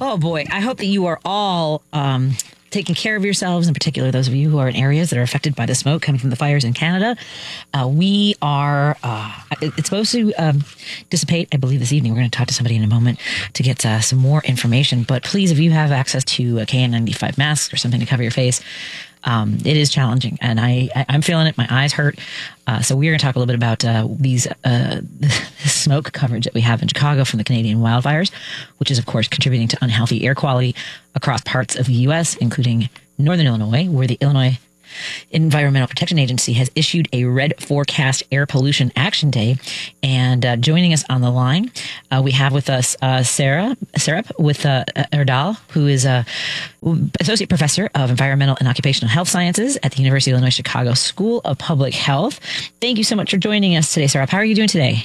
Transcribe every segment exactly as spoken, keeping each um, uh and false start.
Oh, boy. I hope that you are all um, taking care of yourselves, in particular, those of you who are in areas that are affected by the smoke coming from the fires in Canada. Uh, we are, uh, it's supposed to um, dissipate, I believe, this evening. We're going to talk to somebody in a moment to get uh, some more information. But please, if you have access to a K N ninety-five mask or something to cover your face, Um, it is challenging, and I, I, I'm feeling it. My eyes hurt. Uh, so we're going to talk a little bit about uh, these uh, the smoke coverage that we have in Chicago from the Canadian wildfires, which is, of course, contributing to unhealthy air quality across parts of the U S, including northern Illinois, where the Illinois Environmental Protection Agency has issued a red forecast air pollution action day. And uh, joining us on the line, uh, we have with us uh, Sarah Sarup with uh, Erdal, who is a associate professor of environmental and occupational health sciences at the University of Illinois Chicago School of Public Health. Thank you so much for joining us today, Sarup. How are you doing today?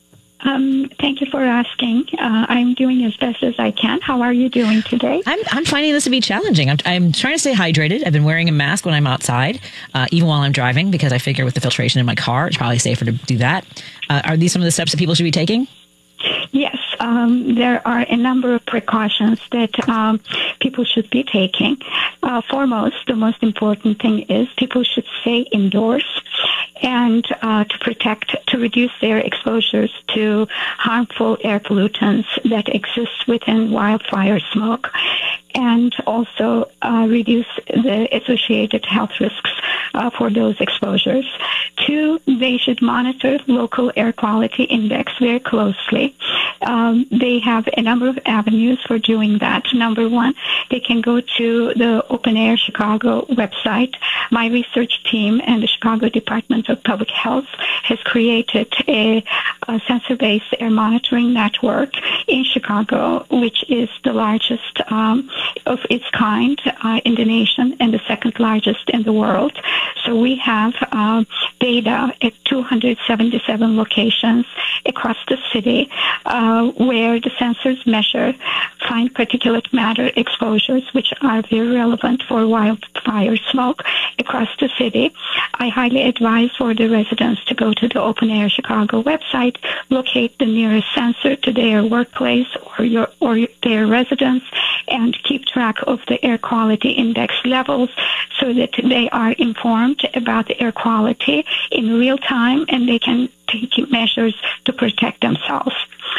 Um, thank you for asking. Uh, I'm doing as best as I can. How are you doing today? I'm I'm finding this to be challenging. I'm I'm trying to stay hydrated. I've been wearing a mask when I'm outside, uh, even while I'm driving, because I figure with the filtration in my car, it's probably safer to do that. Uh, are these some of the steps that people should be taking? Yes, um, there are a number of precautions that um, people should be taking. Uh, foremost, the most important thing is people should stay indoors and uh, to protect, to reduce their exposures to harmful air pollutants that exist within wildfire smoke, and also uh, reduce the associated health risks uh, for those exposures. Two, they should monitor local air quality index very closely. Um, they have a number of avenues for doing that. Number one, they can go to the Open Air Chicago website. My research team and the Chicago Department of Public Health has created a, a sensor-based air monitoring network in Chicago, which is the largest um, of its kind uh, in the nation and the second largest in the world. So we have uh, data at two hundred seventy-seven locations across the city uh, where the sensors measure fine particulate matter exposures, which are very relevant for wildfire smoke across the city. I highly advise for the residents to go to the Open Air Chicago website, locate the nearest sensor to their workplace or your or their residence, and keep track of the air quality index levels so that they are informed about the air quality in real time and they can take measures to protect themselves.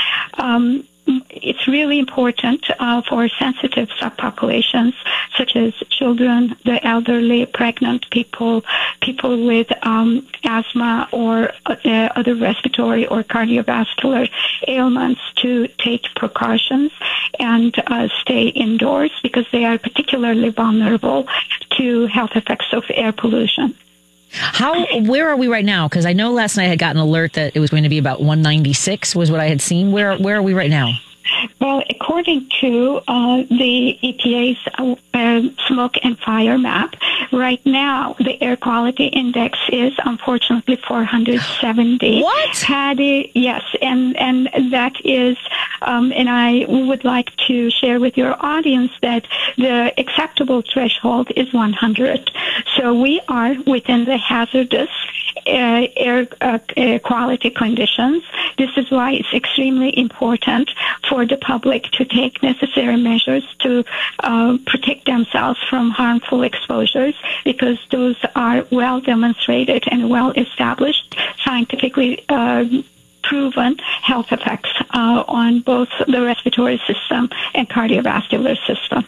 Um, It's really important uh, for sensitive subpopulations such as children, the elderly, pregnant people, people with um, asthma or uh, other respiratory or cardiovascular ailments to take precautions and uh, stay indoors because they are particularly vulnerable to health effects of air pollution. How, where are we right now? Because I know last night I had gotten an alert that it was going to be about one ninety-six was what I had seen. Where, where are we right now? Well, according to uh, the E P A's uh, uh, smoke and fire map, right now the air quality index is unfortunately four hundred seventy. What? Had it, yes, and and that is, um, and I would like to share with your audience that the acceptable threshold is one hundred. So we are within the hazardous uh, air uh, air quality conditions. This is why it's extremely important for the public to take necessary measures to uh, protect themselves from harmful exposures, because those are well demonstrated and well established, scientifically uh, proven health effects uh, on both the respiratory system and cardiovascular system.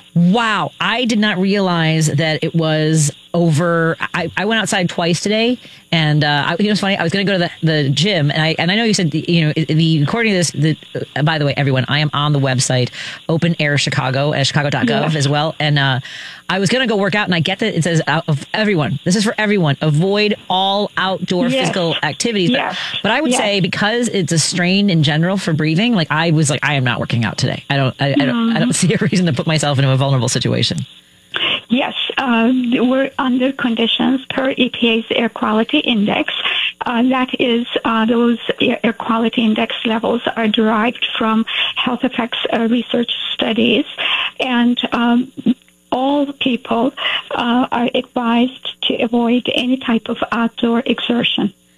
Wow. I did not realize that it was over. I, I went outside twice today, and uh, I, you know, it's funny. I was going to go to the, the gym, and I and I know you said, you know, the according to this. The, uh, by the way, everyone, I am on the website Open Air Chicago at chicago dot gov yeah. as well, and uh, I was going to go work out, and I get that it says uh, of everyone. This is for everyone. Avoid all outdoor yes. physical activities. Yes. But, but I would yes. say because it's a strain in general for breathing, like I was like, I am not working out today. I don't. I, mm-hmm. I don't. I don't see a reason to put myself into a vulnerable situation. Yes, uh, we're under conditions per E P A's air quality index. Uh, that is, uh, those air quality index levels are derived from health effects uh, research studies, and um, all people uh, are advised to avoid any type of outdoor exertion.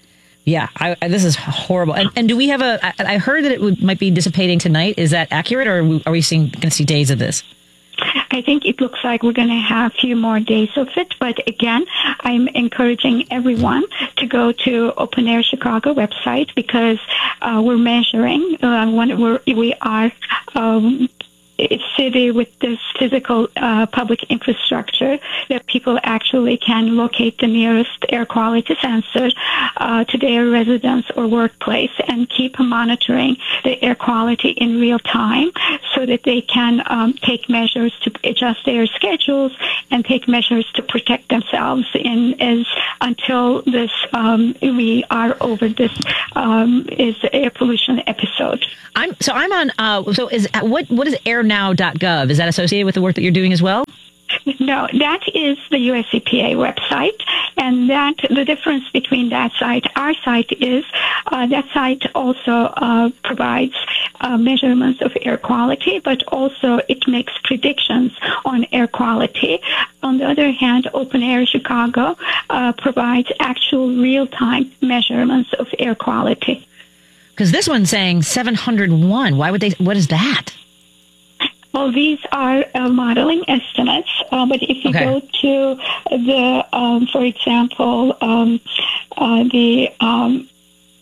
Yeah, I, I, this is horrible. And, and do we have a? I, I heard that it would, might be dissipating tonight. Is that accurate, or are we, are we seeing going to see days of this? I think it looks like we're going to have a few more days of it. But again, I'm encouraging everyone to go to Open Air Chicago website because uh, we're measuring. Uh, when we're, we are. Um, a city with this physical uh, public infrastructure that people actually can locate the nearest air quality sensor uh, to their residence or workplace and keep monitoring the air quality in real time so that they can um, take measures to adjust their schedules and take measures to protect themselves in as until this um, we are over this um, is air pollution episode. I'm so I'm on. Uh, so is what what is air now dot gov? Is that associated with the work that you're doing as well? No, that is the U S E P A website, and that the difference between that site, our site is uh, that site also uh, provides uh, measurements of air quality, but also it makes predictions on air quality. On the other hand, Open Air Chicago uh, provides actual real-time measurements of air quality. Because this one's saying seven hundred one. Why would they? What is that? Well, these are uh, modeling estimates, uh, but if you okay. go to the, um, for example, um, uh, the um,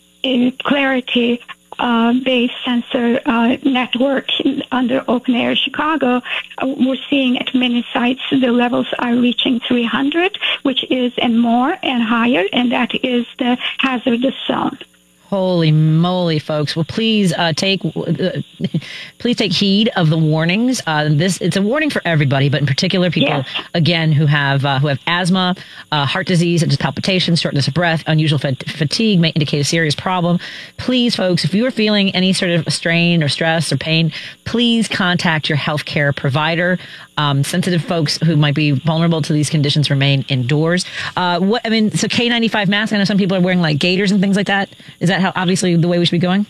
Clarity uh, based sensor uh, network under Open Air Chicago, uh, we're seeing at many sites the levels are reaching three hundred, which is and more and higher, and that is the hazardous zone. Holy moly, folks! Well, please uh, take uh, please take heed of the warnings. Uh, this it's a warning for everybody, but in particular, people yes. again who have uh, who have asthma, uh, heart disease, such as palpitations, shortness of breath, unusual fat- fatigue may indicate a serious problem. Please, folks, if you are feeling any sort of strain or stress or pain, please contact your healthcare provider. Um, sensitive folks who might be vulnerable to these conditions remain indoors. Uh, what I mean, so K ninety-five masks. I know some people are wearing like gaiters and things like that. Is that how obviously the way we should be going?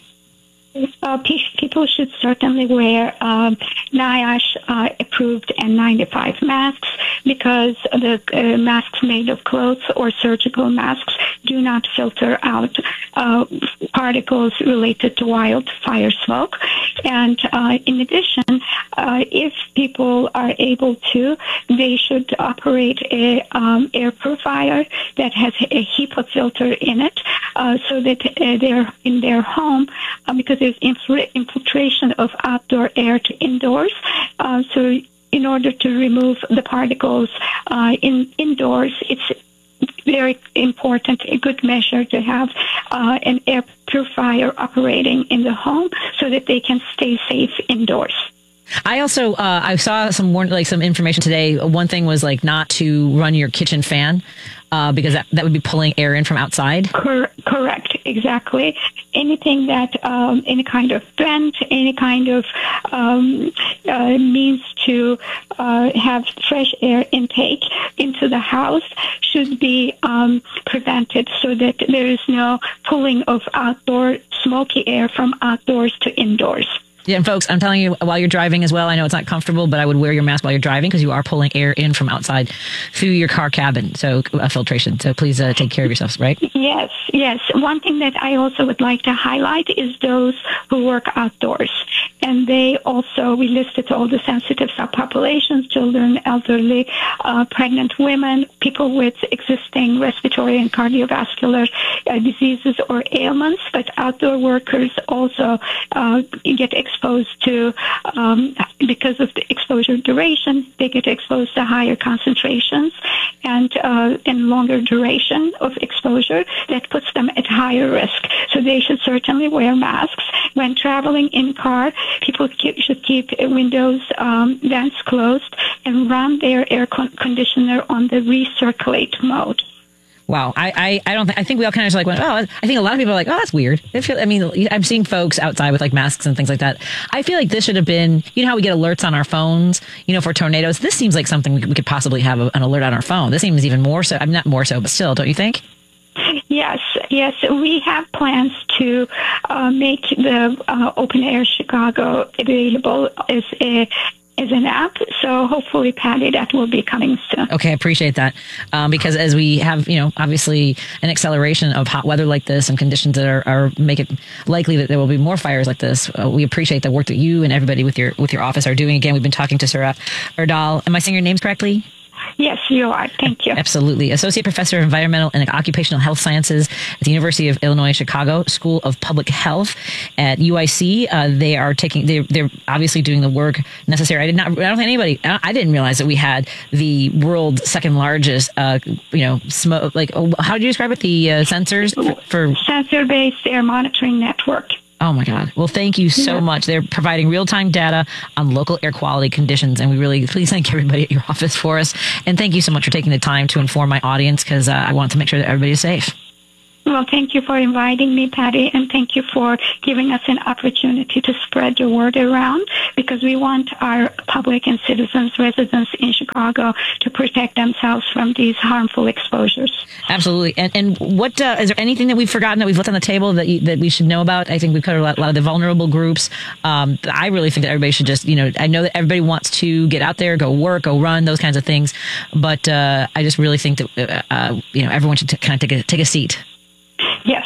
Uh, people should certainly wear um, NIOSH uh, approved N ninety-five masks because the uh, masks made of clothes or surgical masks do not filter out uh, particles related to wildfire smoke. And uh, in addition, uh, if people are able to, they should operate a um, air purifier that has a HEPA filter in it uh, so that uh, they're in their home uh, because there's infl- infiltration of outdoor air to indoors. Uh, so in order to remove the particles uh, in indoors, it's very important, a good measure to have uh, an air purifier operating in the home so that they can stay safe indoors. I also uh, I saw some more like some information today. One thing was like not to run your kitchen fan uh, because that, that would be pulling air in from outside. Cor- correct, exactly. Anything that um, any kind of vent, any kind of um, uh, means to uh, have fresh air intake into the house should be um, prevented so that there is no pulling of outdoor smoky air from outdoors to indoors. Yeah, and folks, I'm telling you, while you're driving as well, I know it's not comfortable, but I would wear your mask while you're driving because you are pulling air in from outside through your car cabin. So uh, filtration. So please uh, take care of yourselves, right? Yes, yes. One thing that I also would like to highlight is those who work outdoors. And they also, we listed all the sensitive subpopulations, children, elderly, uh, pregnant women, people with existing respiratory and cardiovascular uh, diseases or ailments, but outdoor workers also uh, get exposed exposed to, um, because of the exposure duration, they get exposed to higher concentrations and uh, and longer duration of exposure that puts them at higher risk. So they should certainly wear masks. When traveling in car, people keep, should keep windows, um, vents closed and run their air con- conditioner on the recirculate mode. Wow, I, I, I don't think I think we all kind of just like went, oh, I think a lot of people are like, oh, that's weird. I feel, I mean, I'm seeing folks outside with like masks and things like that. I feel like this should have been, you know how we get alerts on our phones, you know, for tornadoes. This seems like something we could, we could possibly have a, an alert on our phone. This seems even more so. I'm mean, not more so, but still, don't you think? Yes, yes. We have plans to uh, make the uh, Open Air Chicago available as a as an app. So hopefully, Patty, that will be coming soon. Okay, I appreciate that. Um, because as we have, you know, obviously an acceleration of hot weather like this and conditions that are, are make it likely that there will be more fires like this, uh, we appreciate the work that you and everybody with your with your office are doing. Again, we've been talking to Saurabh Erdal. Am I saying your names correctly? Yes, you are. Thank you. Absolutely. Associate Professor of Environmental and Occupational Health Sciences at the University of Illinois Chicago School of Public Health at U I C. Uh, they are taking, they're, they're obviously doing the work necessary. I did not, I don't think anybody, I didn't realize that we had the world's second largest, uh, you know, smoke, like, how do you describe it? The uh, sensors for, for sensor-based air monitoring network. Oh, my God. Well, thank you so yeah. much. They're providing real-time data on local air quality conditions, and we really please thank everybody at your office for us. And thank you so much for taking the time to inform my audience, because uh, I want to make sure that everybody is safe. Well, thank you for inviting me, Patty, and thank you for giving us an opportunity to spread the word around, because we want our public and citizens, residents in Chicago, to protect themselves from these harmful exposures. Absolutely. And and what uh, is there anything that we've forgotten that we've left on the table that you, that we should know about? I think we've covered a lot, a lot of the vulnerable groups. Um, I really think that everybody should just, you know, I know that everybody wants to get out there, go work, go run, those kinds of things, but uh, I just really think that uh, you know everyone should t- kind of take a take a seat. Yes,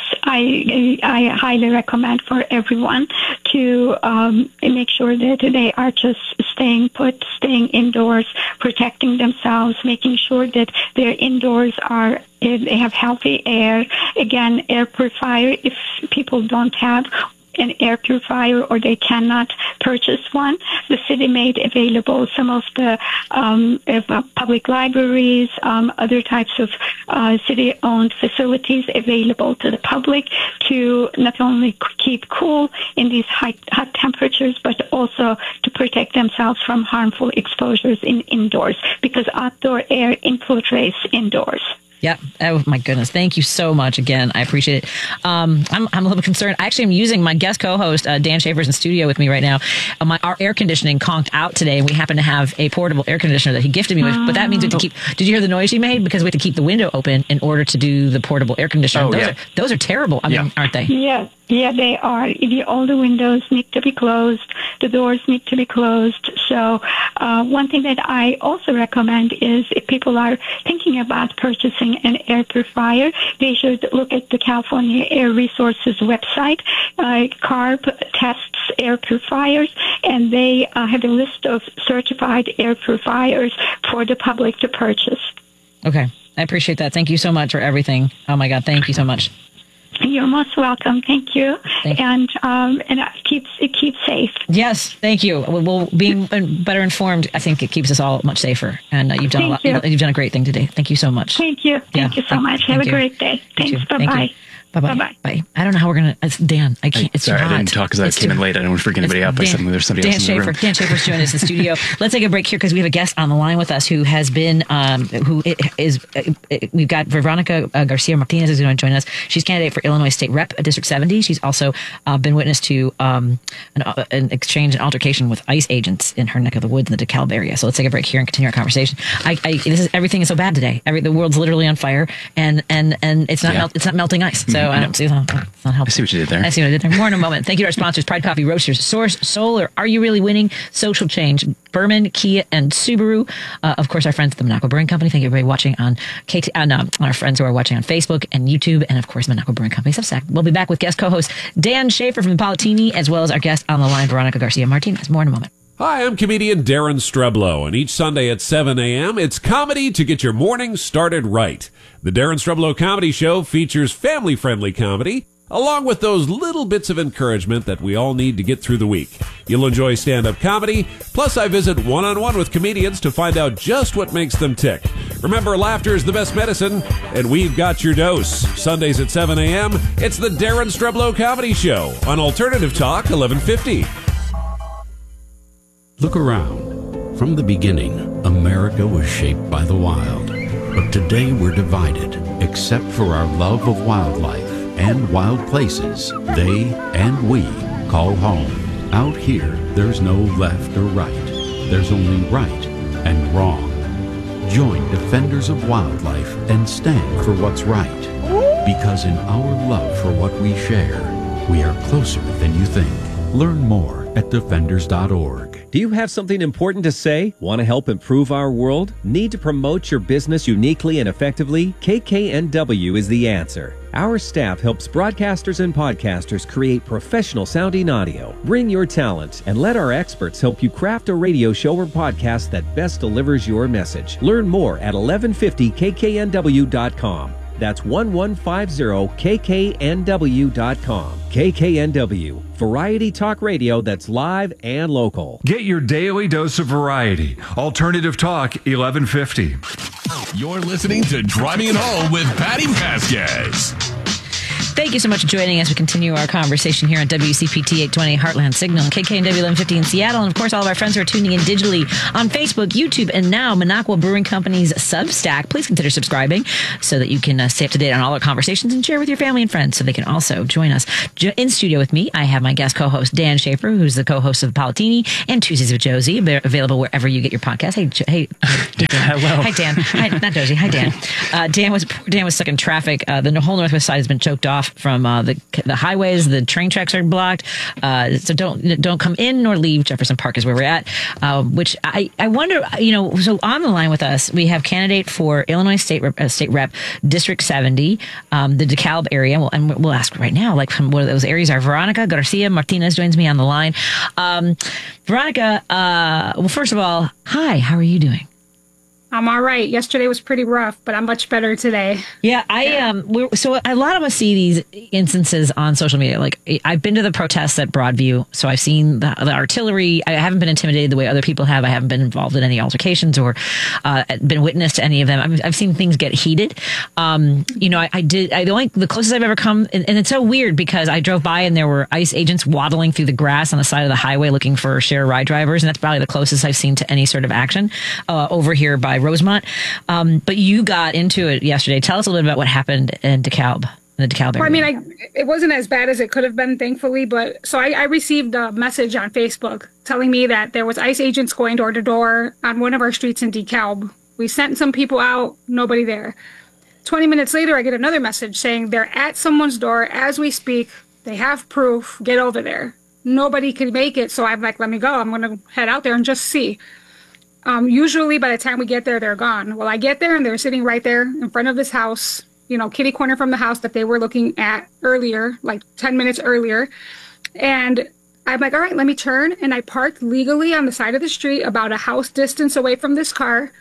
I I highly recommend for everyone to um, make sure that they are just staying put, staying indoors, protecting themselves, making sure that their indoors are they have healthy air. Again, air purifier. If people don't have an air purifier or they cannot purchase one, the city made available some of the um, uh, public libraries, um, other types of uh, city-owned facilities available to the public to not only keep cool in these high, hot temperatures, but also to protect themselves from harmful exposures in indoors, because outdoor air infiltrates indoors. Yeah. Oh, my goodness. Thank you so much again. I appreciate it. Um, I'm, I'm a little bit concerned. I actually am using my guest co-host, uh, Dan Schaefer's in studio with me right now. Uh, my, our air conditioning conked out today, and we happen to have a portable air conditioner that he gifted me with. But that means we have to keep, did you hear the noise he made? Because we have to keep the window open in order to do the portable air conditioner. Oh, those, yeah. are, those are terrible. I yeah. mean, aren't they? Yeah. Yeah, they are. The, all the windows need to be closed. The doors need to be closed. So uh, one thing that I also recommend is if people are thinking about purchasing an air purifier, they should look at the California Air Resources website. Uh, CARB tests air purifiers, and they uh, have a list of certified air purifiers for the public to purchase. Okay. I appreciate that. Thank you so much for everything. Oh, my God. Thank you so much. You're most welcome. Thank you. Thank you. And um, and it keeps it keeps safe. Yes, thank you. Well, being better informed, I think it keeps us all much safer. And uh, you've done Thank a lot. You. You've done a great thing today. Thank you so much. Thank you. Thank yeah, you so thank, much. Have a you. great day. Thanks. Bye bye. Bye bye. Bye. I don't know how we're gonna. It's Dan. I can't. It's Sorry, too hot. I didn't talk because I it's came too, in late. I didn't want to freak anybody out by Dan, something. There's somebody Dan else in Schaefer, the room. Dan Schaefer's joining us in the studio. Let's take a break here because we have a guest on the line with us who has been, um, who is. Uh, we've got Veronica uh, Garcia Martinez is going to join us. She's candidate for Illinois State Rep District seventy. She's also uh, been witness to um, an, uh, an exchange, an altercation with ICE agents in her neck of the woods in the DeKalb area. So let's take a break here and continue our conversation. I, I this is everything is so bad today. Every the world's literally on fire, and and and it's not yeah. melt, it's not melting ice. So mm-hmm. I don't see it's not helpful. I see what you did there. I see what I did there. More in a moment. Thank you to our sponsors, Pride Coffee Roasters, Source, Solar, Are You Really Winning? Social Change, Berman, Kia, and Subaru. Uh, of course, our friends at the Monaco Brewing Company. Thank you everybody watching on K T, and uh, our friends who are watching on Facebook and YouTube, and of course, Monaco Brewing Company. Substack. We'll be back with guest co-host Dan Schaefer from the Politini, as well as our guest on the line, Veronica Garcia Martinez. More in a moment. Hi, I'm comedian Darren Streblow, and each Sunday at seven a.m., it's comedy to get your morning started right. The Darren Streblow Comedy Show features family-friendly comedy, along with those little bits of encouragement that we all need to get through the week. You'll enjoy stand-up comedy, plus I visit one-on-one with comedians to find out just what makes them tick. Remember, laughter is the best medicine, and we've got your dose. Sundays at seven a.m., it's the Darren Streblow Comedy Show on Alternative Talk eleven fifty. Look around. From the beginning, America was shaped by the wild. But today we're divided, except for our love of wildlife and wild places they and we call home. Out here, there's no left or right. There's only right and wrong. Join Defenders of Wildlife and stand for what's right. Because in our love for what we share, we are closer than you think. Learn more at defenders dot org. Do you have something important to say? Want to help improve our world? Need to promote your business uniquely and effectively? K K N W is the answer. Our staff helps broadcasters and podcasters create professional sounding audio. Bring your talent and let our experts help you craft a radio show or podcast that best delivers your message. Learn more at eleven fifty K K N W dot com. That's eleven fifty K K N W dot com. K K N W, variety talk radio that's live and local. Get your daily dose of variety. Alternative Talk eleven fifty. You're listening to Driving It Home with Patty Vasquez. Thank you so much for joining us. We continue our conversation here on W C P T eight twenty Heartland Signal and K K N W eleven fifty in Seattle. And, of course, all of our friends who are tuning in digitally on Facebook, YouTube, and now Minocqua Brewing Company's Substack. Please consider subscribing so that you can uh, stay up to date on all our conversations and share with your family and friends so they can also join us. In studio with me, I have my guest co-host, Dan Schaefer, who's the co-host of Palatini and Tuesdays with Josie, available wherever you get your podcast. Hey, jo- hey, hey Dan. Hello. Hi, Dan. Hi, not Josie. Hi, Dan. Uh, Dan was Dan was stuck in traffic. Uh, the whole Northwest side has been choked off from uh, the the highways. The train tracks are blocked, uh, so don't don't come in nor leave. Jefferson Park is where we're at. Uh, which I, I wonder, you know. So on the line with us, we have candidate for Illinois State Rep, uh, State Rep District seventy, um, the DeKalb area. Well, and we'll ask right now, like from what those areas are. Veronica Garcia Martinez joins me on the line. Um, Veronica, uh, well, first of all, hi. How are you doing? I'm all right. Yesterday was pretty rough, but I'm much better today. Yeah, I um. We're, so a lot of us see these instances on social media. Like I've been to the protests at Broadview, so I've seen the, the artillery. I haven't been intimidated the way other people have. I haven't been involved in any altercations or uh, been witness to any of them. I've, I've seen things get heated. Um, you know, I, I did. I the only the closest I've ever come, and, and it's so weird because I drove by and there were ICE agents waddling through the grass on the side of the highway looking for share ride drivers, and that's probably the closest I've seen to any sort of action uh, over here by Rosemont. Um, but you got into it yesterday. Tell us a little bit about what happened in DeKalb, in the DeKalb area. Well, I mean, I, it wasn't as bad as it could have been, thankfully. But so I, I received a message on Facebook telling me that there was ICE agents going door to door on one of our streets in DeKalb. We sent some people out, nobody there. twenty minutes later, I get another message saying they're at someone's door as we speak. They have proof. Get over there. Nobody could make it. So I'm like, let me go. I'm going to head out there and just see. Um, usually by the time we get there, they're gone. Well, I get there and they're sitting right there in front of this house, you know, kitty corner from the house that they were looking at earlier, like ten minutes earlier. And I'm like, all right, let me turn. And I parked legally on the side of the street about a house distance away from this car.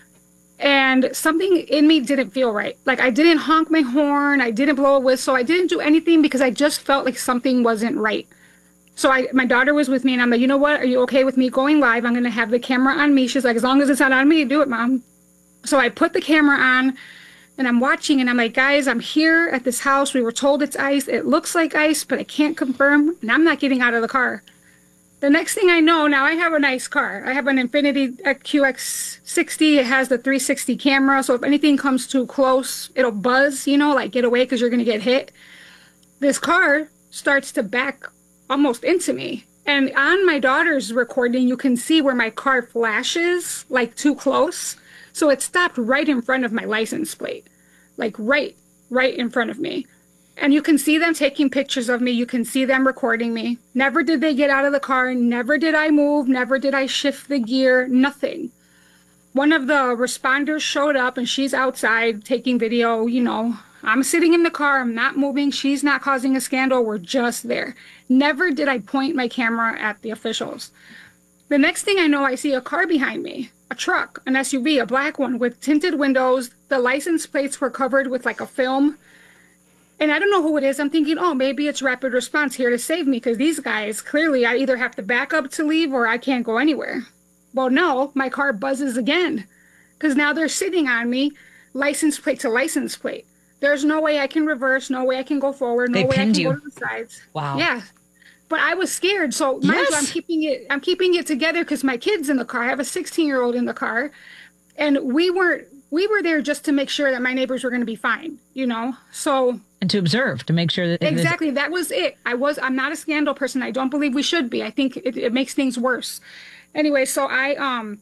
And something in me didn't feel right. Like I didn't honk my horn. I didn't blow a whistle. I didn't do anything because I just felt like something wasn't right. So I, my daughter was with me, and I'm like, you know what? Are you okay with me going live? I'm going to have the camera on me. She's like, as long as it's not on me, do it, Mom. So I put the camera on, and I'm watching, and I'm like, guys, I'm here at this house. We were told it's ICE. It looks like ICE, but I can't confirm, and I'm not getting out of the car. The next thing I know, now I have a nice car. I have an Infiniti Q X sixty. It has the three sixty camera, so if anything comes too close, it'll buzz, you know, like get away because you're going to get hit. This car starts to back almost into me. And on my daughter's recording, you can see where my car flashes like too close. So it stopped right in front of my license plate, like right, right in front of me. And you can see them taking pictures of me. You can see them recording me. Never did they get out of the car. Never did I move. Never did I shift the gear. Nothing. One of the responders showed up and she's outside taking video, you know. I'm sitting in the car, I'm not moving, she's not causing a scandal, we're just there. Never did I point my camera at the officials. The next thing I know, I see a car behind me, a truck, an S U V, a black one with tinted windows. The license plates were covered with like a film. And I don't know who it is. I'm thinking, oh, maybe it's Rapid Response here to save me because these guys, clearly I either have to back up to leave or I can't go anywhere. Well, no, my car buzzes again because now they're sitting on me, license plate to license plate. There's no way I can reverse, no way I can go forward, no they way I can you. go to the sides. Wow. Yeah. But I was scared. So mind yes. you, I'm keeping it I'm keeping it together because my kid's in the car. I have a sixteen-year-old in the car. And we weren't we were there just to make sure that my neighbors were going to be fine, you know? So and to observe, to make sure that exactly, that was it. I was I'm not a scandal person. I don't believe we should be. I think it, it makes things worse. Anyway, so I um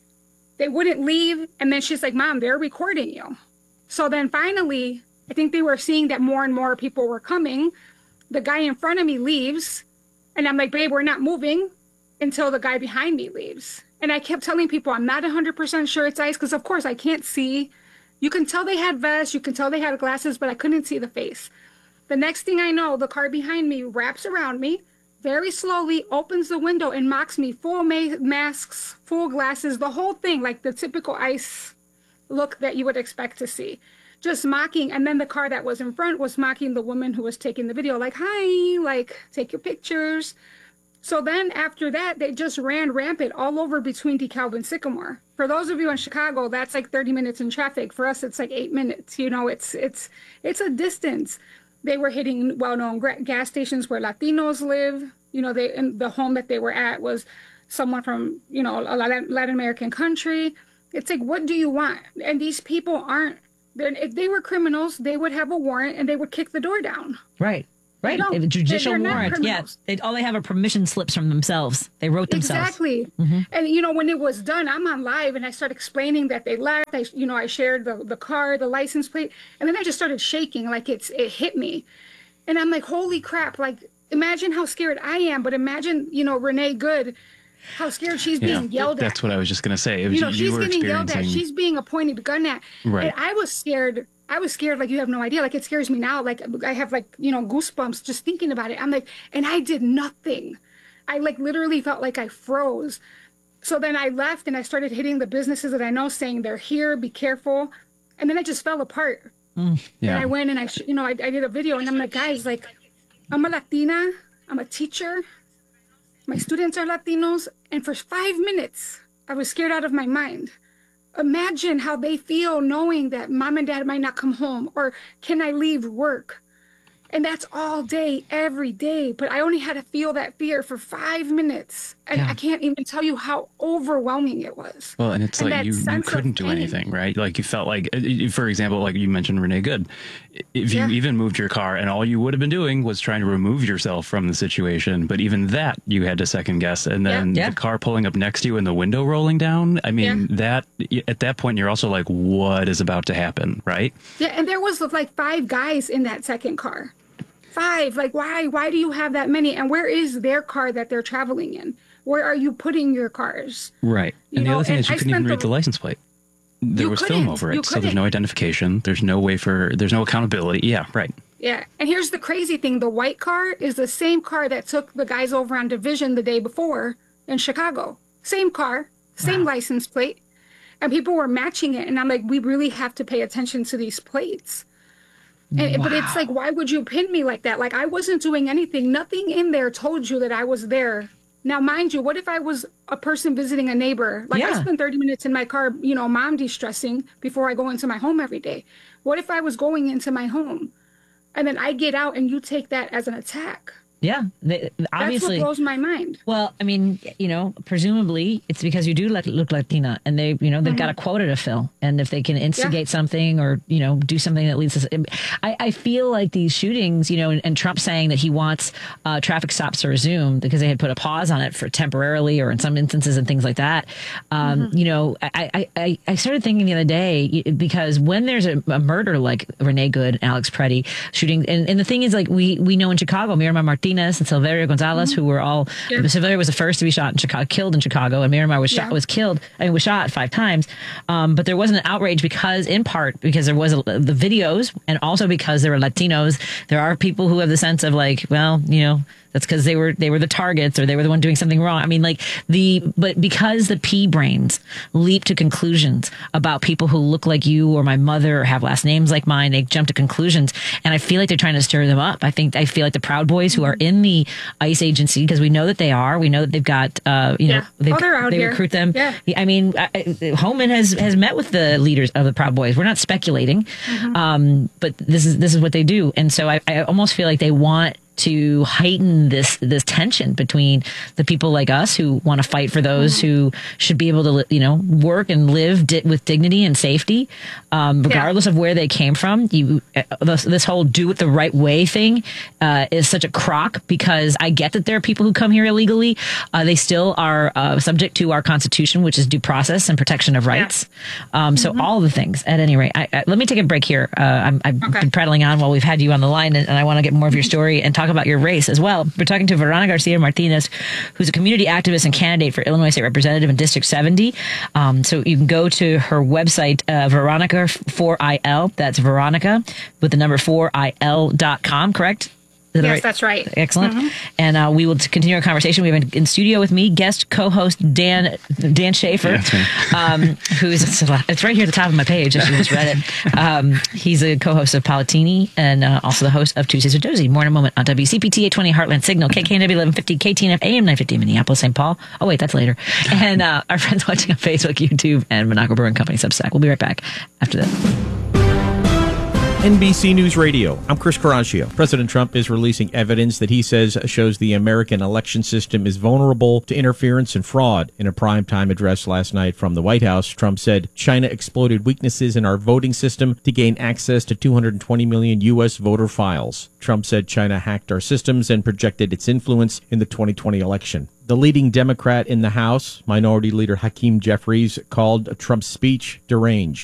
they wouldn't leave, and then she's like, Mom, they're recording you. So then finally, I think they were seeing that more and more people were coming. The guy in front of me leaves, and I'm like, babe, we're not moving. until the guy behind me leaves. And I kept telling people I'm not one hundred percent sure it's ice because, of course, I can't see. You can tell they had vests, you can tell they had glasses, but I couldn't see the face. The next thing I know, the car behind me wraps around me, very slowly opens the window and mocks me, full ma- masks, full glasses, the whole thing, like the typical ICE look that you would expect to see. Just mocking. And then the car that was in front was mocking the woman who was taking the video, like, hi, like, take your pictures. So then after that, they just ran rampant all over between DeKalb and Sycamore. For those of you in Chicago, that's like thirty minutes in traffic. For us, it's like eight minutes. You know, it's it's it's a distance. They were hitting well-known gra- gas stations where Latinos live. You know, they and the home that they were at was someone from, you know, a Latin, Latin American country. It's like, what do you want? And these people aren't. If they were criminals, they would have a warrant and they would kick the door down. Right. Right. They have a judicial warrant. Yeah. They, all they have are permission slips from themselves. They wrote themselves. Exactly. Mm-hmm. And, you know, when it was done, I'm on live and I started explaining that they left. I, you know, I shared the, the car, the license plate, and then I just started shaking like it's it hit me. And I'm like, holy crap. Like, imagine how scared I am. But imagine, you know, Renee Good, how scared she's being yeah, yelled that's at. That's what I was just going to say. It was, you know, you she's were getting experiencing... yelled at. She's being a pointed gun at. Right. And I was scared. I was scared like you have no idea. Like, it scares me now. Like, I have, like, you know, goosebumps just thinking about it. I'm like, and I did nothing. I, like, literally felt like I froze. So then I left and I started hitting the businesses that I know, saying they're here, be careful. And then I just fell apart. Mm, yeah. And I went and I, you know, I, I did a video and I'm like, guys, like, I'm a Latina. I'm a teacher. My students are Latinos. And for five minutes, I was scared out of my mind. Imagine how they feel knowing that mom and dad might not come home, or can I leave work? And that's all day, every day. But I only had to feel that fear for five minutes. And yeah. I can't even tell you how overwhelming it was. Well, and it's and like you, you couldn't do anything, right? Like you felt like, for example, like you mentioned Renee Good. If you yeah. even moved your car and all you would have been doing was trying to remove yourself from the situation, but even that you had to second guess. And then yeah. Yeah. the car pulling up next to you and the window rolling down. I mean, yeah. that at that point, you're also like, what is about to happen, right? Yeah, and there was like five guys in that second car. Five. Like, why? Why do you have that many? And where is their car that they're traveling in? Where are you putting your cars? Right. You and the know, other thing and is you I couldn't even read the, the license plate. There you was couldn't. film over You it, so couldn't. there's no identification. There's no way for, there's no accountability. Yeah, right. Yeah. And here's the crazy thing. The white car is the same car that took the guys over on Division the day before in Chicago. Same car, same wow. license plate. And people were matching it. And I'm like, we really have to pay attention to these plates. And, wow. But it's like, why would you pin me like that? Like, I wasn't doing anything. Nothing in there told you that I was there. Now, mind you, what if I was a person visiting a neighbor? Like, yeah. I spend thirty minutes in my car, you know, mom de-stressing before I go into my home every day. What if I was going into my home and then I get out and you take that as an attack? Yeah, they, obviously. That's what blows my mind. Well, I mean, you know, presumably it's because you do look, look Latina, and they, you know, they've mm-hmm. got a quota to fill, and if they can instigate yeah. something or you know do something that leads to, I, I feel like these shootings, you know, and, and Trump saying that he wants uh, traffic stops to resume because they had put a pause on it for temporarily or in some instances and things like that. Um, mm-hmm. You know, I, I I started thinking the other day because when there's a, a murder like Renee Good, Alex Preddy shooting, and, and the thing is, like we we know in Chicago, Miramar Martinez and Silverio Gonzalez, mm-hmm. who were all yeah. Silverio was the first to be shot in Chicago, killed in Chicago, and Miramar was shot, yeah. was killed. I mean, was shot five times. Um, but there wasn't an outrage because, in part, because there was a, the videos, and also because there were Latinos. There are people who have the sense of like, well, you know, that's because they were they were the targets or they were the one doing something wrong. I mean, like the but because the pea brains leap to conclusions about people who look like you or my mother or have last names like mine, they jump to conclusions, and I feel like they're trying to stir them up. I think I feel like the Proud Boys who are in the ICE agency, because we know that they are, we know that they've got, uh, you yeah. know, they, oh, they're out they here. recruit them. Yeah. I mean, I, Homan has has met with the leaders of the Proud Boys. We're not speculating, mm-hmm. um, but this is this is what they do, and so I, I almost feel like they want to heighten this this tension between the people like us who want to fight for those who should be able to, you know, work and live di- with dignity and safety, um, regardless yeah. of where they came from. You, uh, this, this whole do it the right way thing uh, is such a crock, because I get that there are people who come here illegally. Uh, they still are uh, subject to our Constitution, which is due process and protection of rights. Yeah. Um, so mm-hmm. all the things, at any rate, I, I, let me take a break here. Uh, I'm, I've okay. been prattling on while we've had you on the line, and, and I want to get more of your story and talk talk about your race as well. We're talking to Verona Garcia Martinez, who's a community activist and candidate for Illinois State Representative in District seventy. Um, so you can go to her website, uh, Veronica four I L. That's Veronica with the number four I L dot com, correct? Yes, right? that's right. Excellent. Mm-hmm. And uh, we will continue our conversation. We have in, in studio with me guest co-host Dan Dan Schaefer, Yeah, um, who's it's right here at the top of my page. I just read it. Um, he's a co-host of Palatini and uh, also the host of Tuesdays with Josie. More in a moment on W C P T eight twenty Heartland Signal, K K N W eleven fifty, K T N F A M nine fifty Minneapolis, Saint Paul. Oh wait, that's later. And uh, our friends watching on Facebook, YouTube, and Monaco Brewing Company Substack. We'll be right back after this. N B C News Radio. I'm Chris Caraccio. President Trump is releasing evidence that he says shows the American election system is vulnerable to interference and fraud. In a primetime address last night from the White House, Trump said China exploited weaknesses in our voting system to gain access to two hundred twenty million U S voter files. Trump said China hacked our systems and projected its influence in the twenty twenty election. The leading Democrat in the House, Minority Leader Hakeem Jeffries, called Trump's speech deranged.